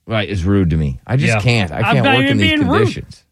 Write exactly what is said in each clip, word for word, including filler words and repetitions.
right, is rude to me. I just Yeah. can't. I I'm can't not work in even these being rude. conditions.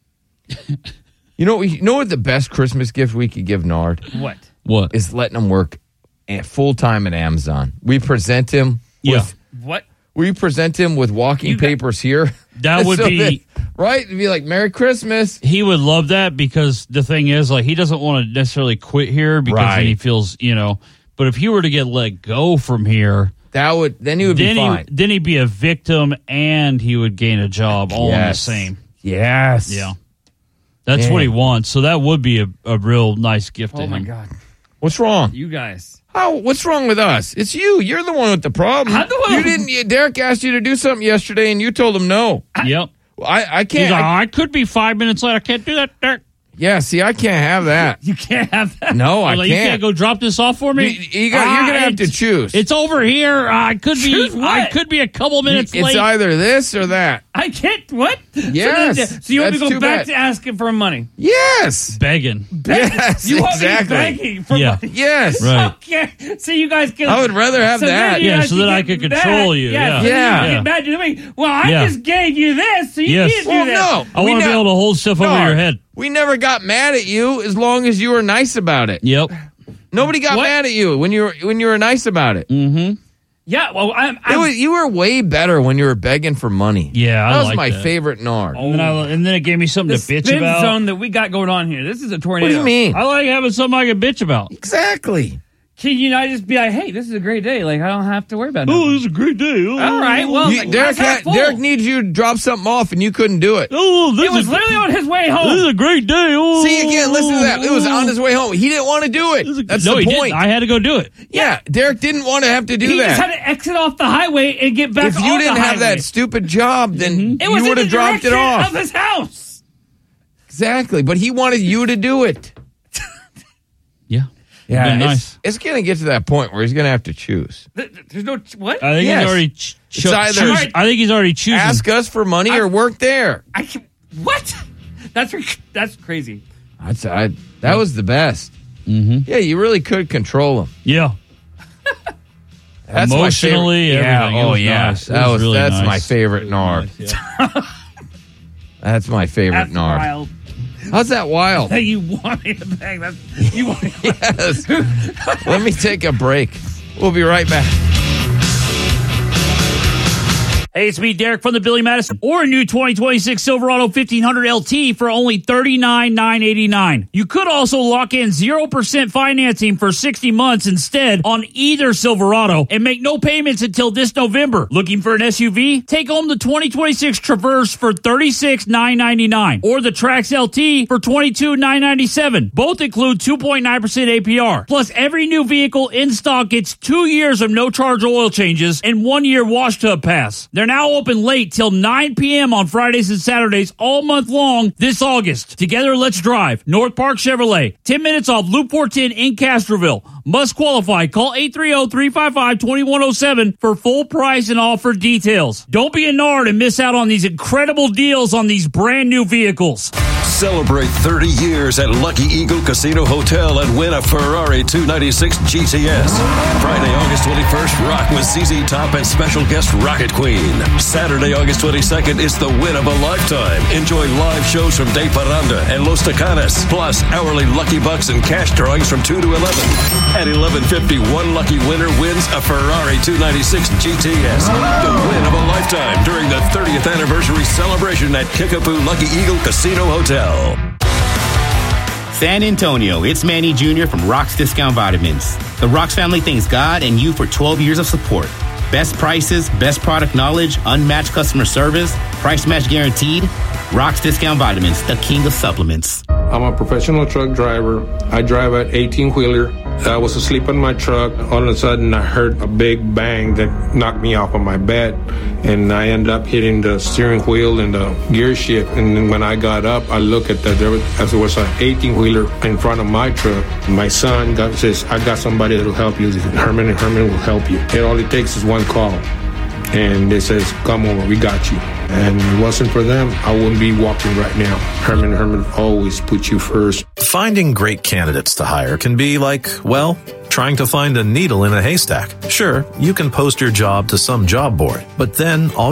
You know, you know what the best Christmas gift we could give Nard What? What? is letting him work full time at Amazon. We present him Yeah. with What? we present him with walking You got- papers here. That would So be- that- right. It'd be like Merry Christmas. He would love that because the thing is, like, he doesn't want to necessarily quit here because Right. then he feels, you know. But if he were to get let go from here, That would then he would then be he fine. then he'd be a victim and he would gain a job all in the Yes. same. Yes. Yeah, that's Man. what he wants. So that would be a, a real nice gift to Oh him. my God. What's wrong? You guys. How? What's wrong with us? It's you. You're the one with the problem. I'm the one- You didn't. you- Derek asked you to do something yesterday, and you told him no. Yep. I, I He's can't. like, I- I could be five minutes late. I can't do that. Derek. yeah. See, I can't have that. You can't have that. No, I You're like, you can't. can't go drop this off for me. You- you got- you're Ah, gonna have to it's- choose. It's over here. I could be. Choose what? I could be a couple minutes it's late. either this or that. I can't. What? Yes, So, then- so you want me that's to too go back bad. to asking for money? Yes. Begging. Yes. You want exactly. me begging for Yeah. money? Yes. Right. Okay. So you guys can. I would rather have so then that. you Yeah, guys so can that I get could control mad. you, Yeah. yeah. So then Yeah. you get mad at me. Well, I Yeah. just gave you this, so you Yes. need to do Well, this. no. I We want to be not- able to hold stuff over No, your head. We never got mad at you as long as you were nice about it. Yep. Nobody got What? mad at you when you were when you were nice about it. Mm-hmm. Yeah. Well, I'm. It I'm was, you were way better when you were begging for money. Yeah, I that was like my that. favorite Nard. And then, I, and then it gave me something the to bitch spin about. zone that we got going on here. This is a What tornado. do you mean? I like having something I can bitch about. Exactly. Can you not just be like, hey, this is a great day. Like, I don't have to worry about it. Oh, this is a great day. Oh, All right. Well, You- like, Derek, glass half had, full. Derek needs you to drop something off, and you couldn't do it. oh, this It was is literally on his way this is home. a great day. Oh, See, again, listen to that. It was on his way home. He didn't want to do it. This is a- That's no, the he point. didn't. I had to go do it. Yeah, Derek didn't want to have to do He that. just had to exit off the highway and get back If on you didn't the have highway. that stupid job, then It was you in would the have dropped it direction off. of his house. Exactly. But he wanted you to do it. Yeah. Yeah, Been it's, nice. it's going to get to that point where he's going to have to choose. Th- th- There's no what? I think Yes. he's already. Ch- It's cho- either- choos- I think he's already choosing. Ask us for money or work there. I can, what? That's re- that's crazy. That's I, that was the best. Mm-hmm. Yeah, you really could control him. Yeah. That's Emotionally, my favorite. Yeah, everything. It oh was yeah, nice. It that was was really that's nice. my favorite Nard. That's my favorite That's Nard. wild. How's that wild? Hey, you want me to bang? That's you want me to Yes. Let me take a break. We'll be right back. Hey, it's me, Derek from the Billy Madison, or a new twenty twenty-six Silverado fifteen hundred L T for only thirty-nine thousand nine hundred eighty-nine dollars. You could also lock in zero percent financing for sixty months instead on either Silverado and make no payments until this November. Looking for an S U V? Take home the twenty twenty-six Traverse for thirty-six thousand nine hundred ninety-nine dollars or the Trax L T for twenty-two thousand nine hundred ninety-seven dollars. Both include two point nine percent A P R. Plus, every new vehicle in stock gets two years of no-charge oil changes and one-year wash tub pass. They're now open late till nine p.m. on Fridays and Saturdays all month long this August. Together, let's drive. North Park Chevrolet. ten minutes off Loop four ten in Castroville. Must qualify. Call eight three zero, three five five, two one zero seven for full price and offer details. Don't be a nard and miss out on these incredible deals on these brand new vehicles. Celebrate thirty years at Lucky Eagle Casino Hotel and win a Ferrari two ninety-six G T S. Friday, August twenty-first, rock with Z Z Top and special guest Rocket Queen. Saturday, August twenty-second is the win of a lifetime. Enjoy live shows from De Parranda and Los Tacanes, plus hourly Lucky Bucks and cash drawings from two to eleven. At eleven fifty, one lucky winner wins a Ferrari two ninety-six G T S. The win of a lifetime during the thirtieth anniversary celebration at Kickapoo Lucky Eagle Casino Hotel. San Antonio, it's Manny Junior from Rock's Discount Vitamins. The Rock's family thanks God and you for twelve years of support. Best prices, best product knowledge, unmatched customer service, price match guaranteed. Rock's Discount Vitamins, the king of supplements. I'm a professional truck driver. I drive an eighteen-wheeler. I was asleep in my truck. All of a sudden, I heard a big bang that knocked me off of my bed, and I ended up hitting the steering wheel and the gear shift. And then when I got up, I looked at that. There was, as there was an eighteen-wheeler in front of my truck. My son got, says, "I got somebody that will help you. Herman and Herman will help you. It all it takes is one call." And they says, "Come over, we got you." And if it wasn't for them, I wouldn't be walking right now. Herman and Herman always put you first. Finding great candidates to hire can be like, well, trying to find a needle in a haystack. Sure, you can post your job to some job board, but then all